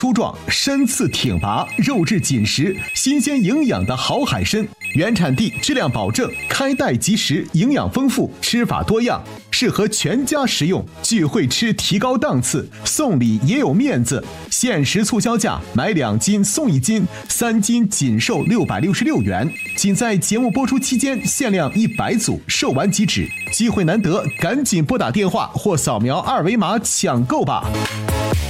粗壮、身刺挺拔、肉质紧实、新鲜营养的好海参，原产地质量保证，开袋即食，营养丰富，吃法多样，适合全家食用。聚会吃提高档次，送礼也有面子。限时促销价，买2斤送1斤，3斤仅售666元。仅在节目播出期间限量100组，售完即止。机会难得，赶紧拨打电话或扫描2维码抢购吧。